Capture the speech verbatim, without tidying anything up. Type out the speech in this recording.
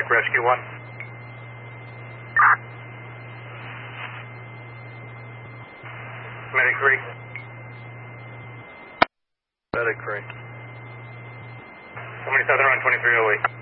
Rescue one. Medic three. Medic three. Somebody southern on twenty-three oh eight.